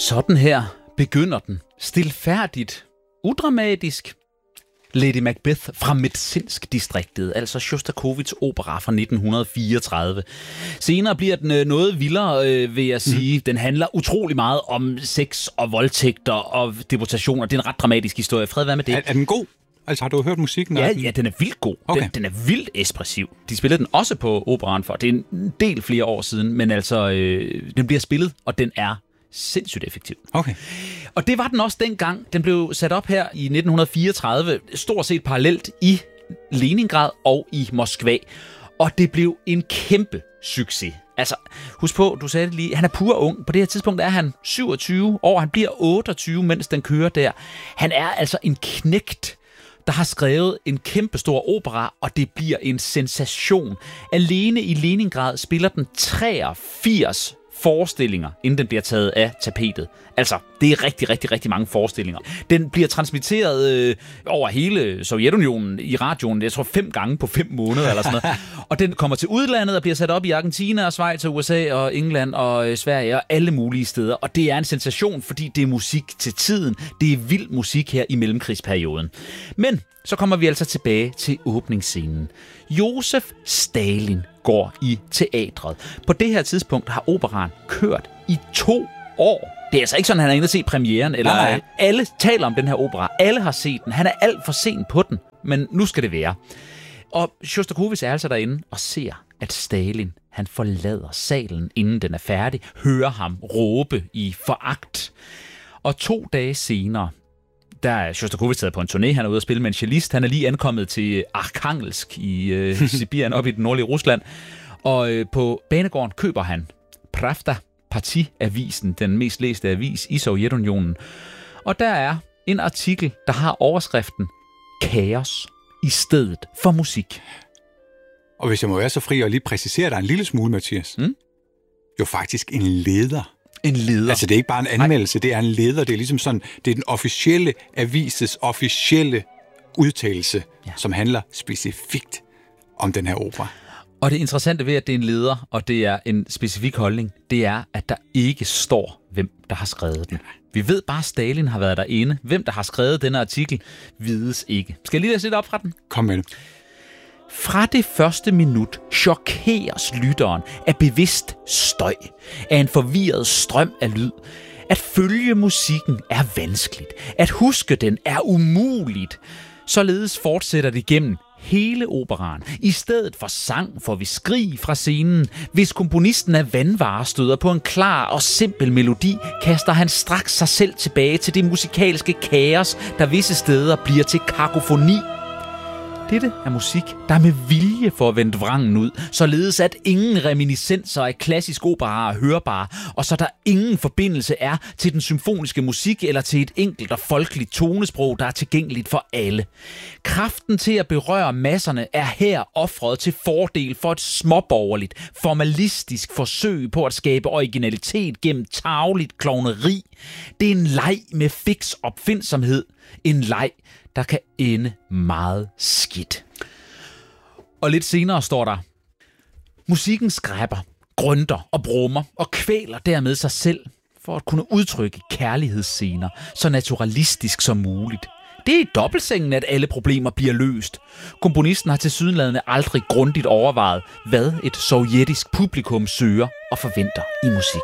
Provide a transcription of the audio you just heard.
Sådan her begynder den. Stilfærdigt, udramatisk. Lady Macbeth fra Medzinsk-distriktet, altså Sjostakovitjs opera fra 1934. Senere bliver den noget vildere, vil jeg sige. Den handler utrolig meget om sex og voldtægter og deportationer. Det er en ret dramatisk historie. Fred, hvad med det? Er den god? Altså, har du hørt musikken? Ja, den er vildt god. Okay. Den er vildt ekspressiv. De spillede den også på operaen for. Det er en del flere år siden, men altså, den bliver spillet, og den er sindssygt effektiv. Okay. Og det var den også dengang. Den blev sat op her i 1934, stort set parallelt i Leningrad og i Moskva. Og det blev en kæmpe succes. Altså, husk på, du sagde det lige, han er pur ung. På det her tidspunkt er han 27 år. Han bliver 28, mens den kører der. Han er altså en knægt, der har skrevet en kæmpe stor opera, og det bliver en sensation. Alene i Leningrad spiller den 83 forestillinger, inden den bliver taget af tapetet. Altså, det er rigtig, rigtig, rigtig mange forestillinger. Den bliver transmitteret over hele Sovjetunionen i radioen, jeg tror 5 gange på 5 måneder eller sådan noget. Og den kommer til udlandet og bliver sat op i Argentina og Schweiz og USA og England og Sverige og alle mulige steder. Og det er en sensation, fordi det er musik til tiden. Det er vild musik her i mellemkrigsperioden. Men så kommer vi altså tilbage til åbningsscenen. Josef Stalin går i teatret. På det her tidspunkt har operaen kørt i 2 år. Det er altså ikke sådan, at han er inde og se premieren, eller nej. Alle taler om den her opera. Alle har set den. Han er alt for sent på den, men nu skal det være. Og Sjostakovitj er altså derinde og ser, at Stalin, han forlader salen, inden den er færdig, hører ham råbe i foragt. Og 2 dage senere, der er Sjostakovitj taget på en turné. Han er ude at spille med en cellist. Han er lige ankommet til Arkhangelsk i Sibirien, op i det nordlige Rusland. Og på banegården køber han Pravda, partiavisen, den mest læste avis i Sovjetunionen. Og der er en artikel, der har overskriften Kaos i stedet for musik. Og hvis jeg må være så fri og lige præcisere dig en lille smule, Mathias. Jo faktisk en leder. En leder. Altså, det er ikke bare en anmeldelse, det er en leder. Det er ligesom sådan, det er den officielle avises officielle udtalelse, som handler specifikt om den her opera. Og det interessante ved, at det er en leder, og det er en specifik holdning, det er, at der ikke står, hvem der har skrevet den. Vi ved bare, at Stalin har været derinde. Hvem der har skrevet denne artikel, vides ikke. Skal jeg lige læse lidt op fra den? Kom med det. Fra det første minut chokeres lytteren af bevidst støj, af en forvirret strøm af lyd. At følge musikken er vanskeligt. At huske den er umuligt. Således fortsætter det gennem hele operaen. I stedet for sang får vi skrig fra scenen. Hvis komponisten af vandvare støder på en klar og simpel melodi, kaster han straks sig selv tilbage til det musikalske kaos, der visse steder bliver til kakofoni. Dette er musik, der er med vilje for at vende vrangen ud, således at ingen reminiscenser af klassisk opera er hørbare, og så der ingen forbindelse er til den symfoniske musik eller til et enkelt og folkeligt tonesprog, der er tilgængeligt for alle. Kraften til at berøre masserne er her ofret til fordel for et småborgerligt, formalistisk forsøg på at skabe originalitet gennem tarveligt klovneri. Det er en leg med fiks opfindsomhed. En leg, der kan ende meget skidt. Og lidt senere står der: musikken skræpper, grønter og brummer og kvæler dermed sig selv for at kunne udtrykke kærlighedsscener så naturalistisk som muligt. Det er i dobbeltsengen, at alle problemer bliver løst. Komponisten har tilsyneladende aldrig grundigt overvejet, hvad et sovjetisk publikum søger og forventer i musik.